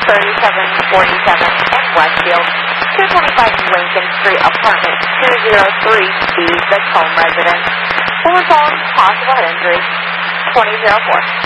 3747 in Westfield, 225 Lincoln Street, apartment 203B, the home residence. For phone, possible head injury, 2004.